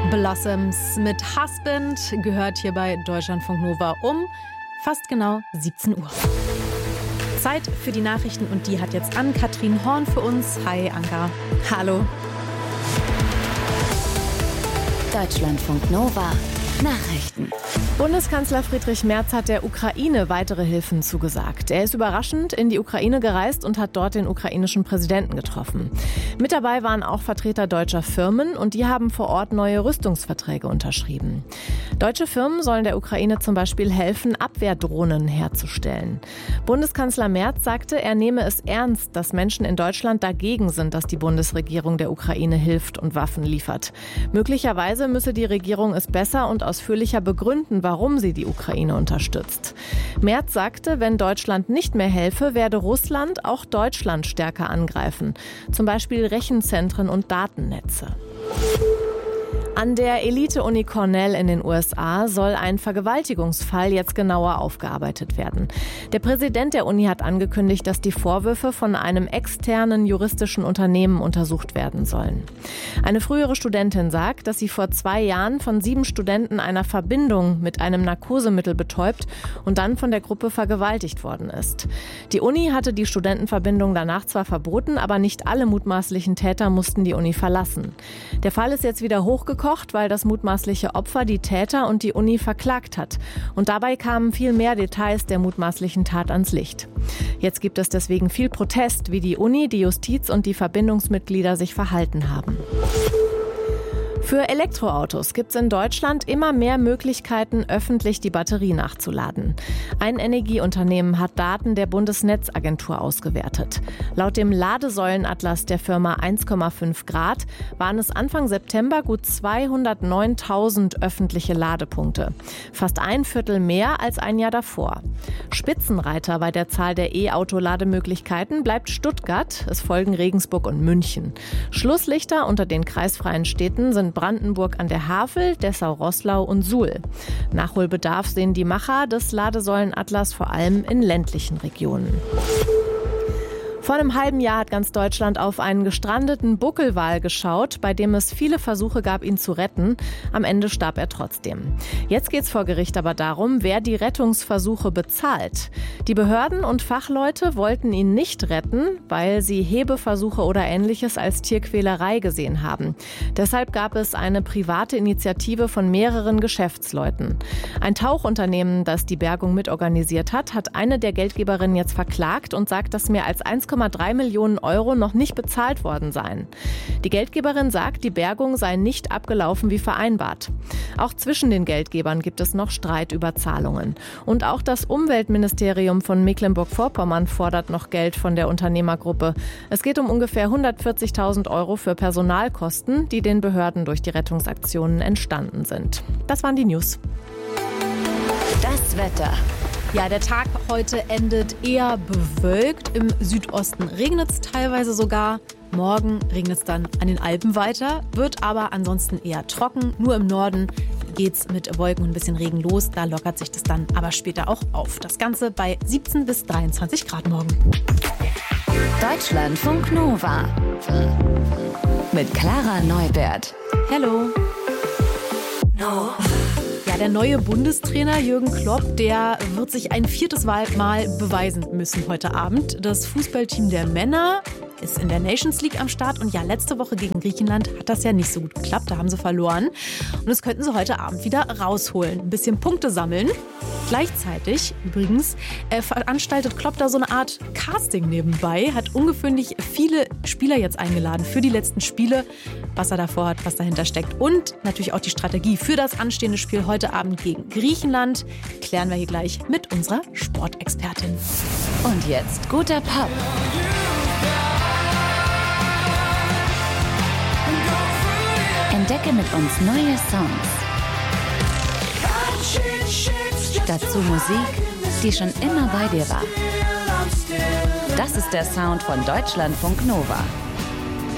Blossoms mit Husband gehört hier bei Deutschlandfunk Nova um fast genau 17 Uhr. Zeit für die Nachrichten und die hat jetzt Ann-Kathrin Horn für uns. Hi Anka. Hallo. Deutschlandfunk Nova Nachrichten. Bundeskanzler Friedrich Merz hat der Ukraine weitere Hilfen zugesagt. Er ist überraschend in die Ukraine gereist und hat dort den ukrainischen Präsidenten getroffen. Mit dabei waren auch Vertreter deutscher Firmen und die haben vor Ort neue Rüstungsverträge unterschrieben. Deutsche Firmen sollen der Ukraine zum Beispiel helfen, Abwehrdrohnen herzustellen. Bundeskanzler Merz sagte, er nehme es ernst, dass Menschen in Deutschland dagegen sind, dass die Bundesregierung der Ukraine hilft und Waffen liefert. Möglicherweise müsse die Regierung es besser und ausführlicher begründen, warum sie die Ukraine unterstützt. Merz sagte, wenn Deutschland nicht mehr helfe, werde Russland auch Deutschland stärker angreifen. Zum Beispiel Rechenzentren und Datennetze. An der Elite-Uni Cornell in den USA soll ein Vergewaltigungsfall jetzt genauer aufgearbeitet werden. Der Präsident der Uni hat angekündigt, dass die Vorwürfe von einem externen juristischen Unternehmen untersucht werden sollen. Eine frühere Studentin sagt, dass sie vor 2 Jahren von 7 Studenten einer Verbindung mit einem Narkosemittel betäubt und dann von der Gruppe vergewaltigt worden ist. Die Uni hatte die Studentenverbindung danach zwar verboten, aber nicht alle mutmaßlichen Täter mussten die Uni verlassen. Der Fall ist jetzt wieder hochgekocht, weil das mutmaßliche Opfer die Täter und die Uni verklagt hat. Und dabei kamen viel mehr Details der mutmaßlichen Tat ans Licht. Jetzt gibt es deswegen viel Protest, wie die Uni, die Justiz und die Verbindungsmitglieder sich verhalten haben. Für Elektroautos gibt es in Deutschland immer mehr Möglichkeiten, öffentlich die Batterie nachzuladen. Ein Energieunternehmen hat Daten der Bundesnetzagentur ausgewertet. Laut dem Ladesäulenatlas der Firma 1,5 Grad waren es Anfang September gut 209.000 öffentliche Ladepunkte. Fast ein Viertel mehr als ein Jahr davor. Spitzenreiter bei der Zahl der E-Auto-Lademöglichkeiten bleibt Stuttgart, es folgen Regensburg und München. Schlusslichter unter den kreisfreien Städten sind Brandenburg an der Havel, Dessau-Roßlau und Suhl. Nachholbedarf sehen die Macher des Ladesäulenatlas vor allem in ländlichen Regionen. Vor einem halben Jahr hat ganz Deutschland auf einen gestrandeten Buckelwal geschaut, bei dem es viele Versuche gab, ihn zu retten. Am Ende starb er trotzdem. Jetzt geht es vor Gericht aber darum, wer die Rettungsversuche bezahlt. Die Behörden und Fachleute wollten ihn nicht retten, weil sie Hebeversuche oder Ähnliches als Tierquälerei gesehen haben. Deshalb gab es eine private Initiative von mehreren Geschäftsleuten. Ein Tauchunternehmen, das die Bergung mitorganisiert hat, hat eine der Geldgeberinnen jetzt verklagt und sagt, dass mehr als 1,3 Millionen Euro noch nicht bezahlt worden seien. Die Geldgeberin sagt, die Bergung sei nicht abgelaufen wie vereinbart. Auch zwischen den Geldgebern gibt es noch Streit über Zahlungen. Und auch das Umweltministerium von Mecklenburg-Vorpommern fordert noch Geld von der Unternehmergruppe. Es geht um ungefähr 140.000 Euro für Personalkosten, die den Behörden durch die Rettungsaktionen entstanden sind. Das waren die News. Das Wetter. Ja, der Tag heute endet eher bewölkt. Im Südosten regnet es teilweise sogar. Morgen regnet es dann an den Alpen weiter, wird aber ansonsten eher trocken. Nur im Norden geht's mit Wolken und ein bisschen Regen los. Da lockert sich das dann aber später auch auf. Das Ganze bei 17 bis 23 Grad morgen. Deutschlandfunk Nova mit Clara Neubert. Hello. No. Ja, der neue Bundestrainer Jürgen Klopp, der wird sich ein 4. Mal beweisen müssen heute Abend. Das Fußballteam der Männer ist in der Nations League am Start und ja, letzte Woche gegen Griechenland hat das ja nicht so gut geklappt, da haben sie verloren und das könnten sie heute Abend wieder rausholen, ein bisschen Punkte sammeln. Gleichzeitig übrigens veranstaltet Klopp da so eine Art Casting nebenbei, hat ungewöhnlich viele Spieler jetzt eingeladen für die letzten Spiele, was er davor hat, was dahinter steckt und natürlich auch die Strategie für das anstehende Spiel heute Abend gegen Griechenland klären wir hier gleich mit unserer Sportexpertin. Und jetzt guter Pop. Entdecke mit uns neue Songs. Dazu Musik, die schon immer bei dir war. Das ist der Sound von Deutschlandfunk Nova.